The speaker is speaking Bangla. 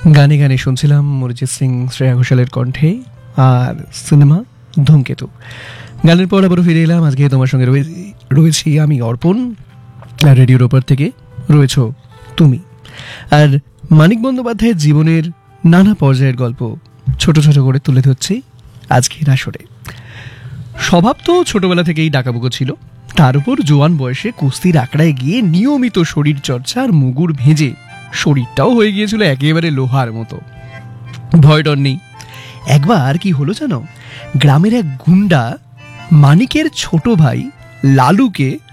গানে গানে শুনছিলাম অরিজিৎ সিং, শ্রেয়া ঘোষালের কণ্ঠে আর সিনেমা ধূমকেতু। গানের পর আবারও ফিরে এলাম। আজকে তোমার সঙ্গে রয়েছি আমি অর্পণ, আর রেডিওর ওপর থেকে রয়েছ তুমি। আর মানিক বন্দ্যোপাধ্যায়ের জীবনের নানা পর্যায়ের গল্প ছোট ছোট করে তুলে ধরছি আজকের আসরে। স্বভাব তো ছোটবেলা থেকেই ডাকাবুকো ছিল, তার উপর জোয়ান বয়সে কুস্তির আঁকড়ায় গিয়ে নিয়মিত শরীর চর্চা আর মুগুর ভেজে শরীরটাও হয়ে গিয়েছিল একেবারে লোহার মতো। ভয় ডর নেই। একবার কি হলো জানো, গ্রামের এক গুন্ডা মানিকের ছোট ভাই লালুকে